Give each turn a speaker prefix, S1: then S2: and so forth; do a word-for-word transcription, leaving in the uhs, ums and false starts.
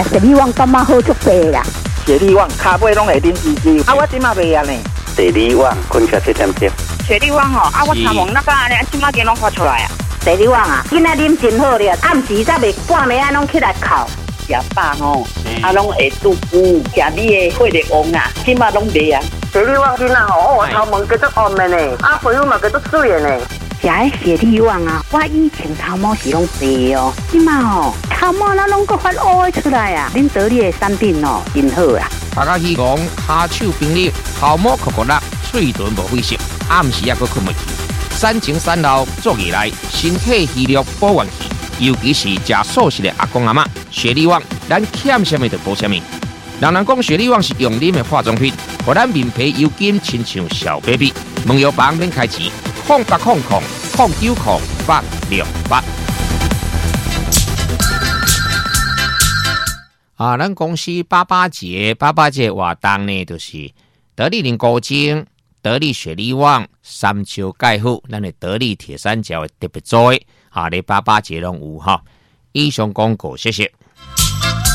S1: 雪里旺感觉好足济啦。
S2: 雪里旺骹尾拢会啉滋滋，啊我即马袂啊呢。
S3: 雪里旺困起这点点。
S4: 雪里旺吼，啊我参问那个安尼，即马间拢发出来啊。
S1: 雪里旺啊，今仔啉真好了，暗时才袂半暝啊拢起来哭。
S4: 食饱吼，啊拢会肚腹，食你的血力旺啊，即马拢袂啊。
S2: 雪里旺今仔吼，我头毛叫做红的呢，啊皮肤嘛叫做水的呢。
S1: 食迄雪里旺啊，我以前头毛是拢白哦，即马吼头毛那拢个发乌的出来啊！恁得力的产品哦，真好啊！
S5: 大家希望下手冰凉，头毛酷酷辣，嘴唇无灰色，暗时也阁困袂去。产前产后做起来，身体虚弱保元气。尤其是食素食的阿公阿嬷，雪里旺咱欠什么就补什么。人人讲雪里旺是用啉的化妆品，互咱面皮油紧，亲像小 baby。问药房免开钱，空八空空空九空八六八。啊，咱公司八八节八八节活动呢，就是得力零高精、得力雪里旺、三焦钙护，咱的得力铁三角的特别做的。啊，你八八节拢有哈，以上广告，谢谢。